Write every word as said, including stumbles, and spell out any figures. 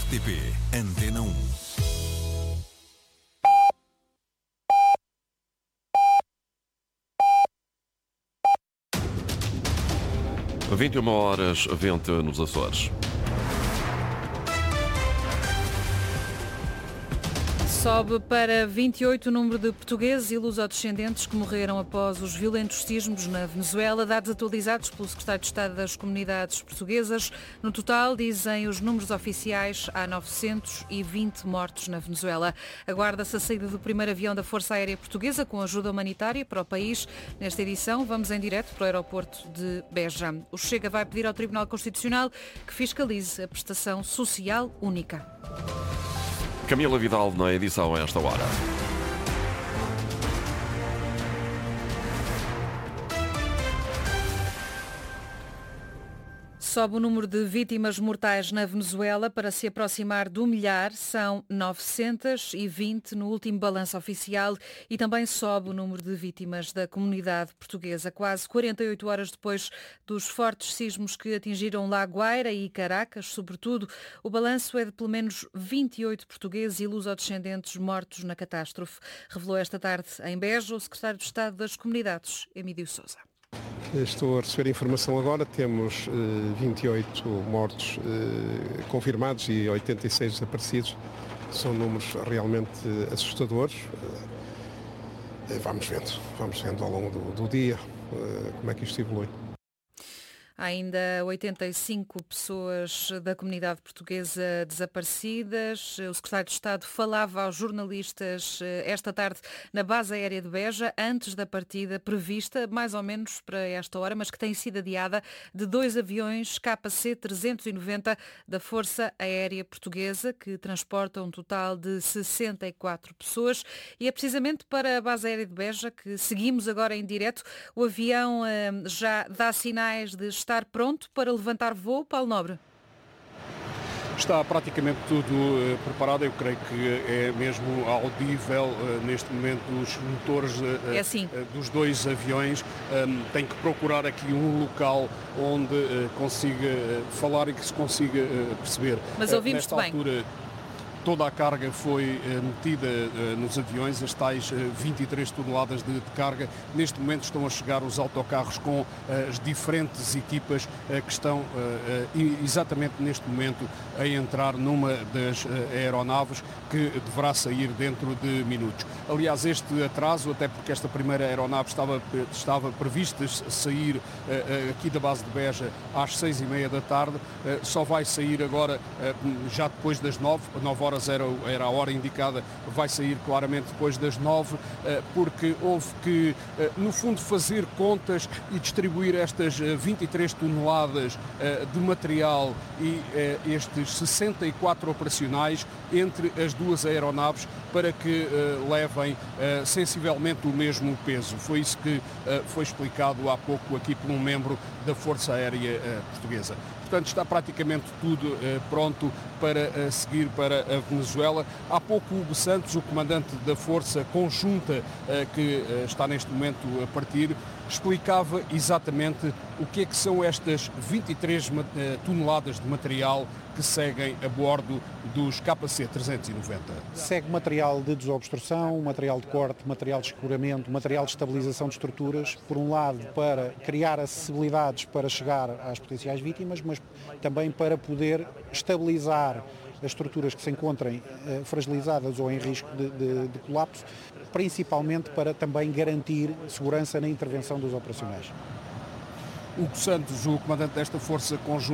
T P Antena um. vinte e uma horas, vento nos Açores. Sobe para vinte e oito o número de portugueses e lusodescendentes que morreram após os violentos sismos na Venezuela, dados atualizados pelo Secretário de Estado das Comunidades Portuguesas. No total, dizem os números oficiais, há novecentos e vinte mortos na Venezuela. Aguarda-se a saída do primeiro avião da Força Aérea Portuguesa com ajuda humanitária para o país. Nesta edição, vamos em direto para o aeroporto de Beja. O Chega vai pedir ao Tribunal Constitucional que fiscalize a prestação social única. Camila Vidal na edição a esta hora. Sobe o número de vítimas mortais na Venezuela para se aproximar do milhar, são novecentos e vinte no último balanço oficial, e também sobe o número de vítimas da comunidade portuguesa. Quase quarenta e oito horas depois dos fortes sismos que atingiram La Guaira e Caracas, sobretudo, o balanço é de pelo menos vinte e oito portugueses e lusodescendentes mortos na catástrofe. Revelou esta tarde em Beja o secretário de Estado das Comunidades, Emílio Sousa. Estou a receber informação agora, temos uh, vinte e oito mortos uh, confirmados e oitenta e seis desaparecidos. São números realmente assustadores. Uh, vamos vendo, vamos vendo ao longo do, do dia uh, como é que isto evolui. Há ainda oitenta e cinco pessoas da comunidade portuguesa desaparecidas. O secretário de Estado falava aos jornalistas esta tarde na base aérea de Beja, antes da partida prevista, mais ou menos para esta hora, mas que tem sido adiada, de dois aviões K C trezentos e noventa da Força Aérea Portuguesa, que transportam um total de sessenta e quatro pessoas. E é precisamente para a base aérea de Beja que seguimos agora em direto. O avião eh, já dá sinais de estar pronto para levantar voo, Paulo Nobre? Está praticamente tudo uh, preparado, eu creio que é mesmo audível uh, neste momento os motores uh, é assim. uh, dos dois aviões. Um, tem que procurar aqui um local onde uh, consiga uh, falar e que se consiga uh, perceber. Mas ouvimos-te uh, bem. Altura, toda a carga foi uh, metida uh, nos aviões, as tais uh, vinte e três toneladas de, de carga. Neste momento estão a chegar os autocarros com uh, as diferentes equipas uh, que estão uh, uh, exatamente neste momento a entrar numa das uh, aeronaves que deverá sair dentro de minutos. Aliás, este atraso, até porque esta primeira aeronave estava, estava prevista sair uh, uh, aqui da base de Beja às seis e meia da tarde, uh, só vai sair agora uh, já depois das nove, nove horas Era, era a hora indicada, vai sair claramente depois das nove, porque houve que, no fundo, fazer contas e distribuir estas vinte e três toneladas de material e estes sessenta e quatro operacionais entre as duas aeronaves para que levem sensivelmente o mesmo peso. Foi isso que foi explicado há pouco aqui por um membro da Força Aérea Portuguesa. Portanto, está praticamente tudo uh, pronto para uh, seguir para a Venezuela. Há pouco Hugo Santos, o comandante da Força Conjunta uh, que uh, está neste momento a partir, explicava exatamente o que é que são estas vinte e três uh, toneladas de material que seguem a bordo dos K C trezentos e noventa. Segue material de desobstrução, material de corte, material de escoramento, material de estabilização de estruturas, por um lado para criar acessibilidades para chegar às potenciais vítimas, mas também para poder estabilizar as estruturas que se encontrem eh, fragilizadas ou em risco de, de, de colapso, principalmente para também garantir segurança na intervenção dos operacionais. Hugo Santos, o comandante desta Força Conjunta,